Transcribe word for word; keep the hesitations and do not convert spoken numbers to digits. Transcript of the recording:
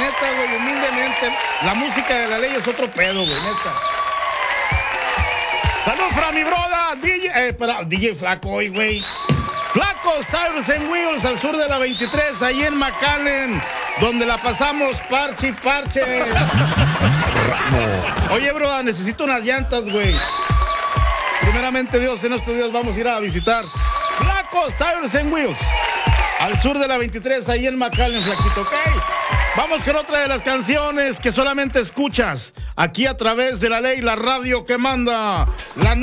neta, güey, humildemente. La música de la ley es otro pedo, güey, neta. Salud para mi broda, D J, eh, para D J Flaco hoy, güey. Flacos Tires and Wheels al sur de la veintitrés, ahí en McAllen, donde la pasamos parche y parche. Oye, broda, necesito unas llantas, güey. Primeramente, Dios, en estos días vamos a ir a visitar Flacos Tires and Wheels al sur de la veintitrés, ahí en McAllen, flaquito, ¿ok? Vamos con otra de las canciones que solamente escuchas aquí a través de la ley, la radio que manda. La